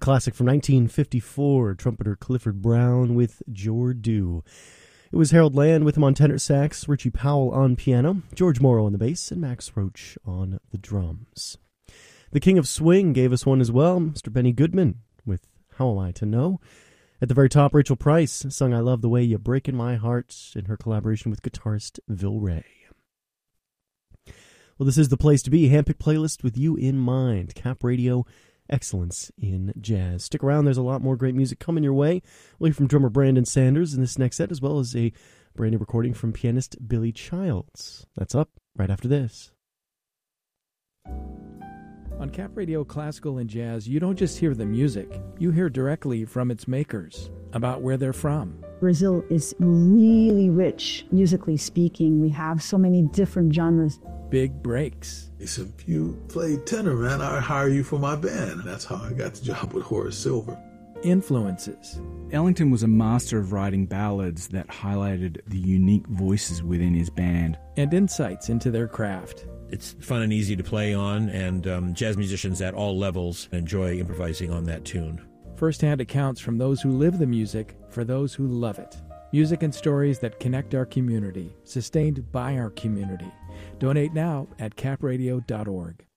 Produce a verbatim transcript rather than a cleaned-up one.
classic from nineteen fifty-four, trumpeter Clifford Brown with Jordu. It was Harold Land with him on tenor sax, Richie Powell on piano, George Morrow on the bass, and Max Roach on the drums. The King of Swing gave us one as well, Mister Benny Goodman with How Am I to Know? At the very top, Rachel Price sung I Love the Way You Breakin' My Heart in her collaboration with guitarist Vil Ray. Well, this is the place to be, handpicked playlist with you in mind, Cap Radio, excellence in jazz. Stick around, there's a lot more great music coming your way. We'll hear from drummer Brandon Sanders in this next set, as well as a brand new recording from pianist Billy Childs. That's up right after this. On Cap Radio Classical and Jazz, you don't just hear the music, you hear directly from its makers, about where they're from. Brazil is really rich, musically speaking. We have so many different genres. Big breaks. He said, if you play tenor, man, I'll hire you for my band. And that's how I got the job with Horace Silver. Influences. Ellington was a master of writing ballads that highlighted the unique voices within his band. And insights into their craft. It's fun and easy to play on, and um, jazz musicians at all levels enjoy improvising on that tune. First-hand accounts from those who live the music for those who love it. Music and stories that connect our community, sustained by our community. Donate now at cap radio dot org.